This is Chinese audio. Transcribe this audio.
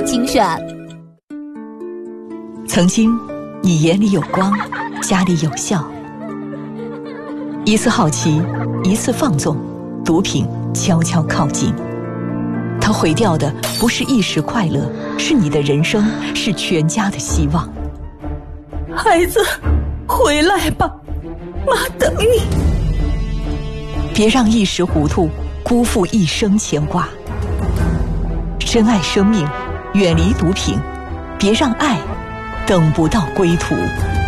精选。 曾经，你眼里有光，家里有笑。一次好奇，一次放纵，毒品悄悄靠近。它毁掉的不是一时快乐，是你的人生，是全家的希望。 孩子，回来吧，妈等你。 别让一时糊涂辜负一生牵挂。珍爱生命，远离毒品，别让爱等不到归途。